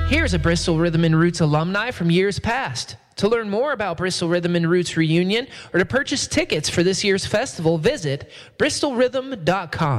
Here's a Bristol Rhythm and Roots alumni from years past. To learn more about Bristol Rhythm and Roots reunion or to purchase tickets for this year's festival, visit bristolrhythm.com.